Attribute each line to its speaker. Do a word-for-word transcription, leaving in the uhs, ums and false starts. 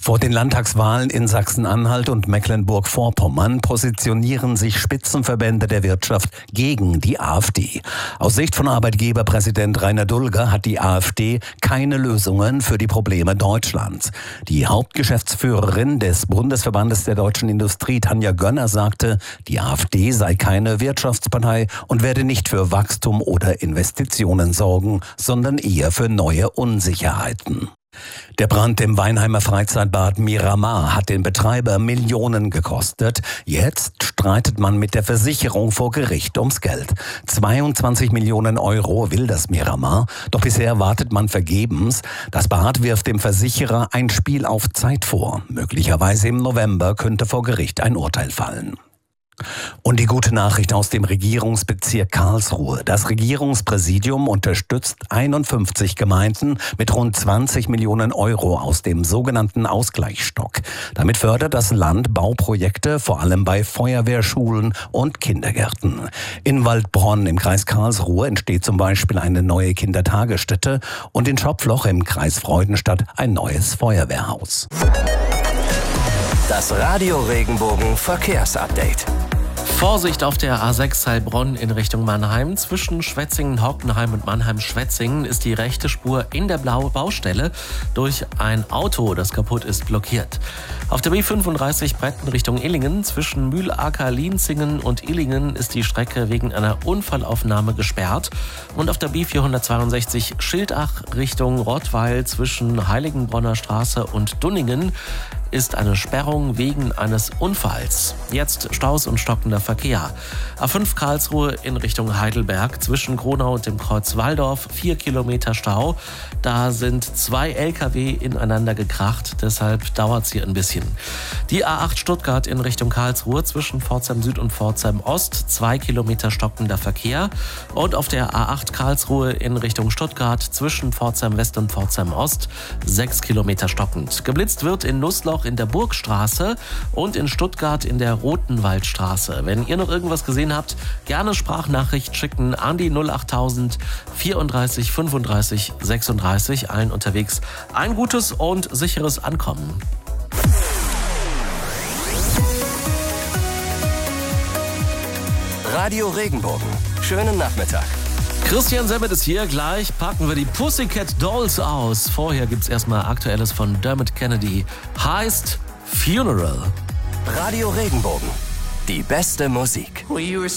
Speaker 1: Vor den Landtagswahlen in Sachsen-Anhalt und Mecklenburg-Vorpommern positionieren sich Spitzenverbände der Wirtschaft gegen die AfD. Aus Sicht von Arbeitgeberpräsident Rainer Dulger hat die AfD keine Lösungen für die Probleme Deutschlands. Die Hauptgeschäftsführerin des Bundesverbandes der deutschen Industrie, Tanja Gönner, sagte, die AfD sei keine Wirtschaftspartei und werde nicht für Wachstum oder Investitionen sorgen, sondern eher für neue Unsicherheiten. Der Brand im Weinheimer Freizeitbad Miramar hat den Betreiber Millionen gekostet. Jetzt streitet man mit der Versicherung vor Gericht ums Geld. zweiundzwanzig Millionen Euro will das Miramar, doch bisher wartet man vergebens. Das Bad wirft dem Versicherer ein Spiel auf Zeit vor. Möglicherweise im November könnte vor Gericht ein Urteil fallen. Und die gute Nachricht aus dem Regierungsbezirk Karlsruhe. Das Regierungspräsidium unterstützt einundfünfzig Gemeinden mit rund zwanzig Millionen Euro aus dem sogenannten Ausgleichsstock. Damit fördert das Land Bauprojekte, vor allem bei Feuerwehrschulen und Kindergärten. In Waldbronn im Kreis Karlsruhe entsteht zum Beispiel eine neue Kindertagesstätte und in Schopfloch im Kreis Freudenstadt ein neues Feuerwehrhaus.
Speaker 2: Das Radio Regenbogen Verkehrsupdate.
Speaker 3: Vorsicht auf der A sechs Heilbronn in Richtung Mannheim. Zwischen Schwetzingen, Hockenheim und Mannheim-Schwetzingen ist die rechte Spur in der blauen Baustelle durch ein Auto, das kaputt ist, blockiert. Auf der B fünfunddreißig Bretten Richtung Illingen zwischen Mühlacker, Lienzingen und Illingen ist die Strecke wegen einer Unfallaufnahme gesperrt. Und auf der B vierhundertzweiundsechzig Schildach Richtung Rottweil zwischen Heiligenbronner Straße und Dunningen ist eine Sperrung wegen eines Unfalls. Jetzt Staus und stockender Verkehr. A fünf Karlsruhe in Richtung Heidelberg zwischen Gronau und dem Kreuz Walldorf, vier Kilometer Stau. Da sind zwei L K W ineinander gekracht, deshalb dauert es hier ein bisschen. Die A acht Stuttgart in Richtung Karlsruhe zwischen Pforzheim Süd und Pforzheim Ost, zwei Kilometer stockender Verkehr. Und auf der A acht Karlsruhe in Richtung Stuttgart zwischen Pforzheim West und Pforzheim Ost, sechs Kilometer stockend. Geblitzt wird in Nussloch in der Burgstraße und in Stuttgart in der Rotenwaldstraße. Wenn ihr noch irgendwas gesehen habt, gerne Sprachnachricht schicken an die null achttausend vierunddreißig fünfunddreißig sechsunddreißig. Allen unterwegs ein gutes und sicheres Ankommen.
Speaker 2: Radio Regenbogen. Schönen Nachmittag.
Speaker 3: Christian Semmert ist hier. Gleich packen wir die Pussycat Dolls aus. Vorher gibt's erstmal Aktuelles von Dermot Kennedy. Heißt Funeral.
Speaker 2: Radio Regenbogen. Die beste Musik.